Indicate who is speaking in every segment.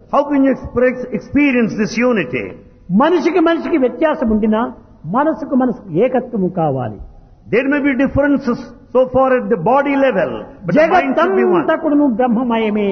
Speaker 1: How can you experience this unity?
Speaker 2: మనిషికి మనిషికి వ్యత్యాసం ఉండినా మనసుకు మనసుకు ఏకత్వము కావాలి.
Speaker 1: There may be differences so far at the body level, but the mind should be one.
Speaker 2: జగత్తంతా కూడాను బ్రహ్మమయమే.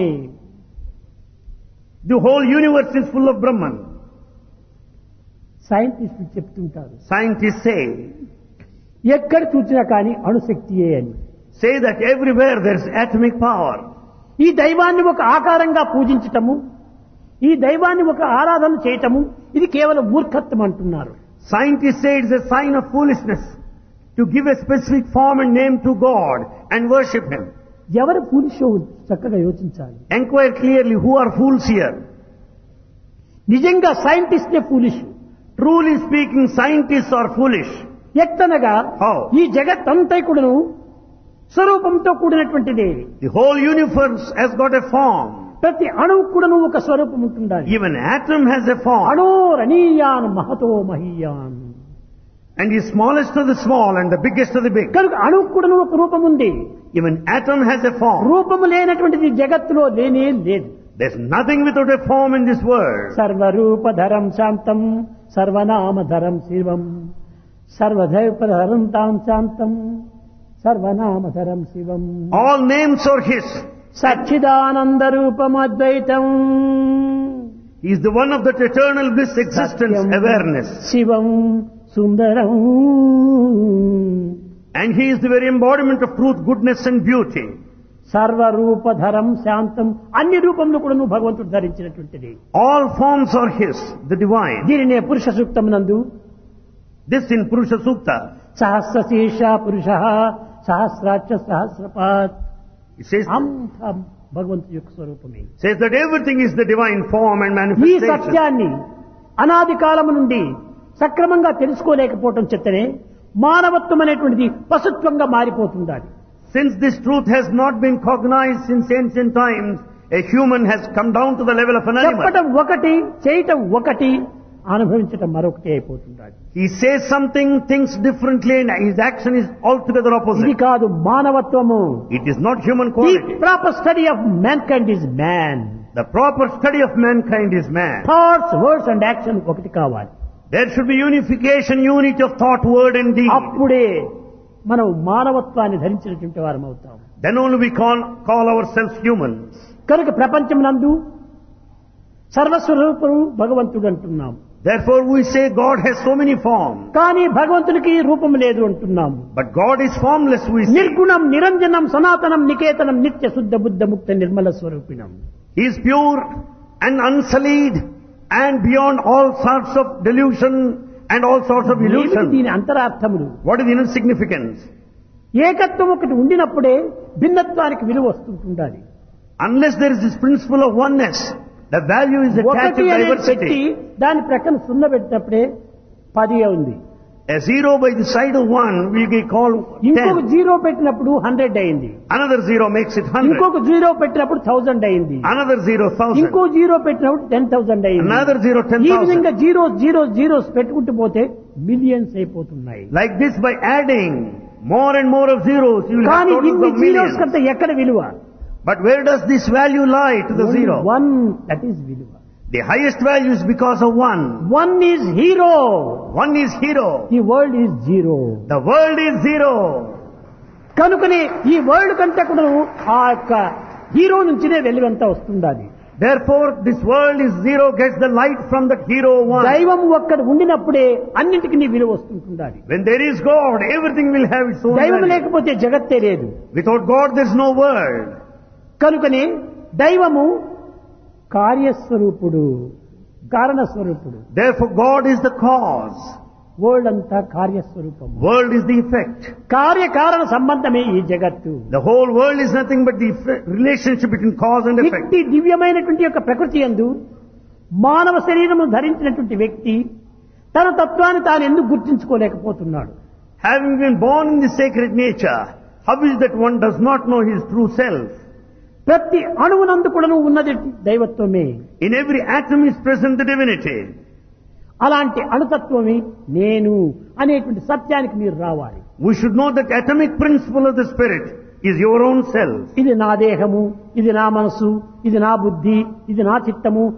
Speaker 1: The whole universe is full of Brahman.
Speaker 2: సైంటిస్టులు చెప్తుంటారు,
Speaker 1: Scientists
Speaker 2: ఎక్కడ చూసినా కానీ అణుశక్తియే అని.
Speaker 1: say that everywhere there is atomic power.
Speaker 2: ఈ దైవాన్ని ఒక ఆకారంగా పూజించటము, ఈ దైవాన్ని ఒక ఆరాధన చేయటము, ఇది కేవలం మూర్ఖత్వం అంటున్నారు.
Speaker 1: Scientists say it's a sign of foolishness to give a specific form and name to God and worship Him.
Speaker 2: ఎవరు ఫూలిషో చక్కగా యోచించాలి.
Speaker 1: Enquire clearly who are fools here.
Speaker 2: నిజంగా సైంటిస్టే foolish.
Speaker 1: Truly speaking, scientists are foolish.
Speaker 2: ఎత్తనగా
Speaker 1: How?
Speaker 2: ఈ జగత్తంతా కూడాను స్వరూపంతో కూడినటువంటిదే.
Speaker 1: The whole universe has got a form.
Speaker 2: ప్రతి అణువు కూడాను ఒక స్వరూపం ఉంటుండాలి.
Speaker 1: Even atom has a form.
Speaker 2: అణోరణీయాన్ Mahato మహీయాన్.
Speaker 1: And the smallest of the small and the biggest of the big.
Speaker 2: కనుక అణువు కూడాను ఒక రూపం ఉంది.
Speaker 1: Even atom has a form.
Speaker 2: రూపము లేనటువంటిది జగత్తులో లేనే లేదు.
Speaker 1: There's nothing without a form in this world.
Speaker 2: సర్వరూపధరం శాంతం సర్వనామధరం శివం సర్వధైపధరం తాం శాంతం సర్వనామధరం శివం.
Speaker 1: All names are His.
Speaker 2: Sachchidananda రూపం అద్వైతం.
Speaker 1: He is the one of that eternal bliss, existence, awareness.
Speaker 2: Shivam Sundaram.
Speaker 1: And He is the very embodiment of truth, goodness and beauty.
Speaker 2: సర్వరూపధరం శాంతం. అన్ని రూపంలో కూడా నువ్వు భగవంతుడు ధరించినటువంటిది.
Speaker 1: All forms are His, the divine.
Speaker 2: దీనినే పురుష సూక్తం నందు
Speaker 1: This in Purusha Sukta.
Speaker 2: సహస్రశీర్ష పురుష సహస్రాక్ష సహస్రపాత్.
Speaker 1: It says
Speaker 2: అంత భగవంతుడి యొక్క స్వరూపమే.
Speaker 1: that everything is the divine form and
Speaker 2: ఈ
Speaker 1: manifestation.
Speaker 2: సత్యాన్ని అనాది కాలము నుండి సక్రమంగా తెలుసుకోలేకపోవటం చేతనే మానవత్వం అనేటువంటిది పశుత్వంగా మారిపోతుండాలి.
Speaker 1: Since this truth has not been cognized since ancient times, a human has come down to the level of an animal.
Speaker 2: చెప్పటం ఒకటి, చేయటం ఒకటి, అనుభవించటం మరొకటి అయిపోతుండాలి.
Speaker 1: He says something, thinks differently, and his action is altogether
Speaker 2: ఇది
Speaker 1: opposite.
Speaker 2: కాదు మానవత్వము.
Speaker 1: It is not human
Speaker 2: the
Speaker 1: quality.
Speaker 2: Proper study of mankind is man.
Speaker 1: The proper study of mankind is man.
Speaker 2: Thoughts, words and action ఒకటి కావాలి.
Speaker 1: There should be unification, unity of thought, word and deed.
Speaker 2: అప్పుడే మనం మానవత్వాన్ని ధరించినటువంటి వారం అవుతాం.
Speaker 1: Then only we call ourselves humans.
Speaker 2: కనుక ప్రపంచం నందు సర్వస్వరూపుడు భగవంతుడు అంటున్నాం.
Speaker 1: Therefore we say God has so many forms.
Speaker 2: కానీ భగవంతునికి రూపం లేదు అంటున్నాము.
Speaker 1: But God is formless, we say.
Speaker 2: నిర్గుణం నిరంజనం సనాతనం నికేతనం నిత్య శుద్ధ బుద్ధ ముక్త Nirmala స్వరూపిణం.
Speaker 1: He is pure and unsullied and beyond all sorts of delusion and all sorts of
Speaker 2: ఏమిటి
Speaker 1: illusion.
Speaker 2: దీని అంతరార్థములు?
Speaker 1: What is the inner significance?
Speaker 2: ఏకత్వం ఒకటి ఉండినప్పుడే భిన్నత్వానికి విలువ వస్తుంటుండాలి.
Speaker 1: Unless there is this principle of oneness, the value is attached
Speaker 2: ఒకటి
Speaker 1: to
Speaker 2: అనేది పెట్టి
Speaker 1: diversity.
Speaker 2: దాని ప్రక్కన సున్నా పెట్టినప్పుడే 10 ఉంది.
Speaker 1: A zero by the side of one will be called
Speaker 2: ఇంకొక
Speaker 1: 10.
Speaker 2: జీరో పెట్టినప్పుడు 100 అయింది.
Speaker 1: Another zero makes it 100.
Speaker 2: ఇంకొక జీరో పెట్టినప్పుడు 1000 అయింది.
Speaker 1: Another zero, 1000.
Speaker 2: ఇంకో జీరో పెట్టినప్పుడు 10,000 అయింది.
Speaker 1: Another zero,
Speaker 2: ఈ
Speaker 1: 10,000.
Speaker 2: విధంగా జీరోస్ పెట్టుకుంటూ పోతే మిలియన్స్ అయిపోతున్నాయి.
Speaker 1: Like this, by adding more and more of zeros, you will have
Speaker 2: కానీ
Speaker 1: totals
Speaker 2: ఇన్ని
Speaker 1: of
Speaker 2: జీరోస్
Speaker 1: millions.
Speaker 2: కంటే ఎక్కడ విలువ?
Speaker 1: But where does this value lie to the zero?
Speaker 2: One, that is విలువ.
Speaker 1: The highest value is because of one.
Speaker 2: One is hero.
Speaker 1: One is hero.
Speaker 2: The world is zero.
Speaker 1: The world is zero.
Speaker 2: కనుకనే ఈ world కంటే కూడా ఆ యొక్క hero నుంచినే వెలుగంతా వస్తుండాలి.
Speaker 1: Therefore, this world is zero, gets the light from that hero one.
Speaker 2: దైవం ఒక్కడు ఉండినప్పుడే అన్నింటికి నీ విలువ వస్తుంటుండాలి.
Speaker 1: When there is God, everything will have its own
Speaker 2: దైవం
Speaker 1: value.
Speaker 2: లేకపోతే జగత్తే లేదు.
Speaker 1: Without God, there is no world.
Speaker 2: కనుకనే దైవము కార్యస్వరూపుడు, కారణస్వరూపుడు.
Speaker 1: Therefore, God is the cause.
Speaker 2: World అంతా కార్యస్వరూపం.
Speaker 1: World is the effect.
Speaker 2: కార్యకారణ సంబంధమే ఈ జగత్తు.
Speaker 1: The whole world is nothing but the relationship between cause and effect.
Speaker 2: ఇట్టి దివ్యమైనటువంటి యొక్క ప్రకృతి యందు మానవ శరీరము ధరించినటువంటి వ్యక్తి తన తత్వాన్ని తాను ఎందుకు గుర్తించుకోలేకపోతున్నాడు?
Speaker 1: Having been born in the sacred nature, how is that one does not know his true self?
Speaker 2: ప్రతి అణువునందు కూడా ఉన్నది దైవత్వమే.
Speaker 1: In every atom is present the divinity.
Speaker 2: అలాంటి అణుతత్వమే నేను అనేటువంటి సత్యానికి మీరు రావాలి.
Speaker 1: We should know that atomic principle of the spirit is your own self.
Speaker 2: ఇది నా దేహము, ఇది నా మనసు, ఇది నా బుద్ధి, ఇది నా చిత్తము